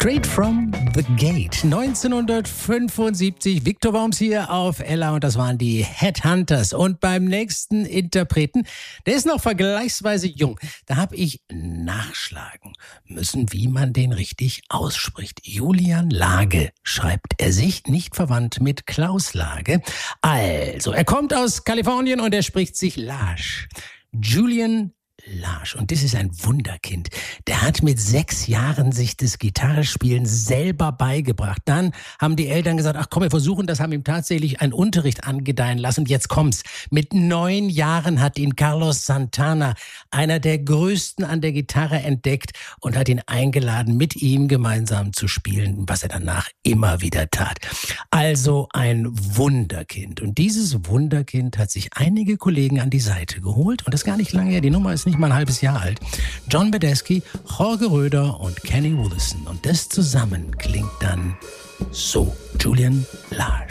Straight from the Gate. 1975. Victor Worms hier auf Ella und das waren die Headhunters. Und beim nächsten Interpreten, der ist noch vergleichsweise jung. Da habe ich nachschlagen müssen, wie man den richtig ausspricht. Julian Lage schreibt er sich, nicht verwandt mit Klaus Lage. Also, er kommt aus Kalifornien und er spricht sich Lage. Julian Lage. Und das ist ein Wunderkind. Der hat mit 6 Jahren sich das Gitarrespielen selber beigebracht. Dann haben die Eltern gesagt, ach komm, wir versuchen das, haben ihm tatsächlich einen Unterricht angedeihen lassen. Und jetzt kommt's. Mit 9 Jahren hat ihn Carlos Santana, einer der größten an der Gitarre, entdeckt und hat ihn eingeladen, mit ihm gemeinsam zu spielen, was er danach immer wieder tat. Also ein Wunderkind. Und dieses Wunderkind hat sich einige Kollegen an die Seite geholt. Und das ist gar nicht lange her. Die Nummer ist nicht mal ein halbes Jahr alt. John Badesky, Jorge Röder und Kenny Wollesen. Und das zusammen klingt dann so. Julian Lage.